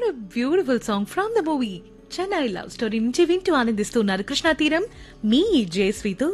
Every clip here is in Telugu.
Beautiful song from the movie Chennai love story నుంచి వింటూ ఆనందిస్తున్నారు కృష్ణా తీరం మీ జయశ్రీతో.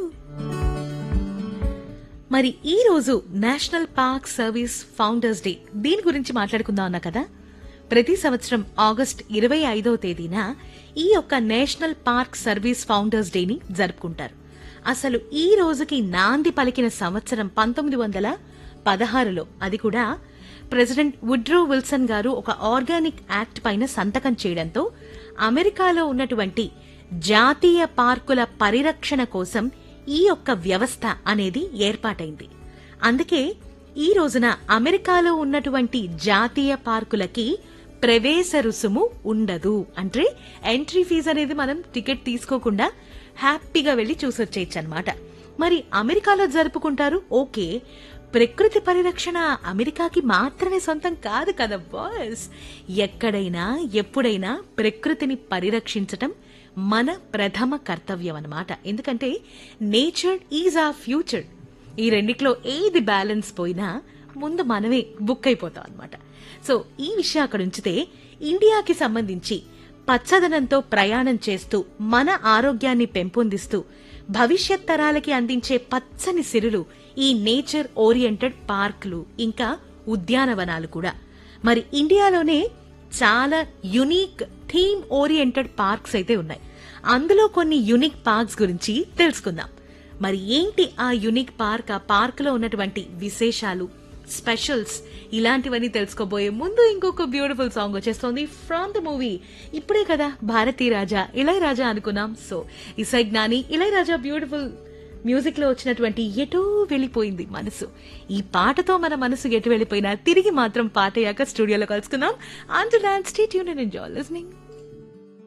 మరి ఈ రోజు national park service founders day. దీని గురించి మాట్లాడుకుందాం అన్నా కదా. ప్రతి సంవత్సరం ఆగస్ట్ 25వ తేదీన ఈ యొక్క నేషనల్ పార్క్ సర్వీస్ ఫౌండర్స్ డేని జరుపుకుంటారు. అసలు ఈ రోజుకి నాంది పలికిన సంవత్సరం 1916లో. అది కూడా ప్రెసిడెంట్ వుడ్రో విల్సన్ గారు ఒక ఆర్గానిక్ యాక్ట్ పైన సంతకం చేయడంతో అమెరికాలో ఉన్నటువంటి జాతీయ పార్కుల పరిరక్షణ కోసం ఈ యొక్క వ్యవస్థ అనేది ఏర్పాటైంది. అందుకే ఈ రోజున అమెరికాలో ఉన్నటువంటి జాతీయ పార్కులకి ప్రవేశ రుసుము ఉండదు. అంటే ఎంట్రీ ఫీజు అనేది మనం టికెట్ తీసుకోకుండా హ్యాపీగా వెళ్లి చూసొచ్చేయచ్చు అనమాట. మరి అమెరికాలో జరుపుకుంటారు, ఓకే. ప్రకృతి పరిరక్షణ అమెరికాకి మాత్రమే సొంతం కాదు కదా బాస్. ఎక్కడైనా ఎప్పుడైనా ప్రకృతిని పరిరక్షించటం మన ప్రథమ కర్తవ్యం అన్నమాట. ఎందుకంటే నేచర్ ఈజ్ ఆ ఫ్యూచర్. ఈ రెండిట్లో ఏది బ్యాలెన్స్ పోయినా ముందు మనమే బుక్ అయిపోతాం అనమాట. సో ఈ విషయం అక్కడ ఉంచితే, ఇండియాకి సంబంధించి పచ్చదనంతో ప్రయాణం చేస్తూ మన ఆరోగ్యాన్ని పెంపొందిస్తూ భవిష్యత్ తరాలకి అందించే పచ్చని సిరులు ఈ నేచర్ ఓరియంటెడ్ పార్కులు ఇంకా ఉద్యానవనాలు కూడా. మరి ఇండియాలోనే చాలా యునిక్ థీమ్ ఓరియంటెడ్ పార్క్స్ అయితే ఉన్నాయి. అందులో కొన్ని యునిక్ పార్క్స్ గురించి తెలుసుకుందాం. మరి ఏంటి ఆ యునిక్ పార్క్, ఆ పార్క్ లో ఉన్నటువంటి విశేషాలు, స్పెషల్స్, ఇలాంటివన్నీ తెలుసుకోబోయే ముందు ఇంకొక బ్యూటిఫుల్ సాంగ్ వచ్చేస్తోంది ఫ్రమ్ ద మూవీ. ఇప్పుడే కదా భారతీ రాజా ఇళయరాజా అనుకున్నాం. సో ఇసై జ్ఞాని ఇళయరాజా బ్యూటిఫుల్ మ్యూజిక్ లో వచ్చినటువంటి ఎటో వెళ్ళిపోయింది మనసు. ఈ పాటతో మన మనసు ఎటు వెళ్ళిపోయినా తిరిగి మాత్రం పాట అయ్యాక స్టూడియోలో కలుసుకుందాం. Until then stay tuned and enjoy listening.